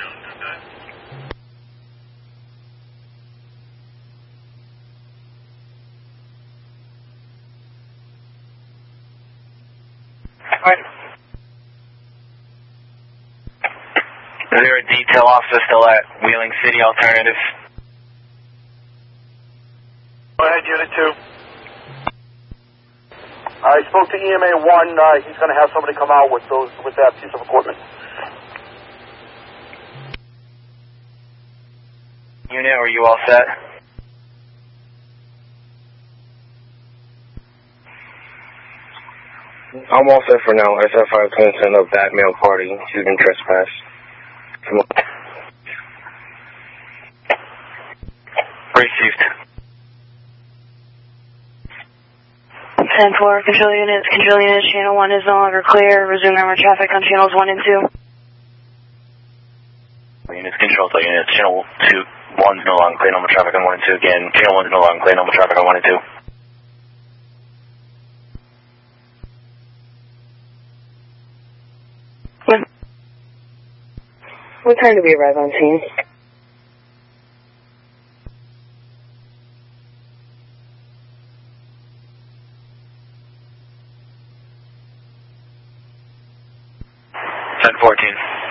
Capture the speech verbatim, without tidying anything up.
Is there a detail officer still at Wheeling City Alternative? Go ahead, Unit two. I spoke to E M A one. Uh, he's going to have somebody come out with those with that piece of equipment. Unit, are you all set? I'm all set for now. S F five is going to send up that male party. She's been trespassed. Come on. Received. ten four, control units, control units, channel one is no longer clear. Resume normal traffic on channels one and two. Units, control to units, channel two, one is no longer clear, normal traffic on one and two again. Channel one is no longer clear, normal traffic on one and two. What time do we arrive on scene? ten fourteen.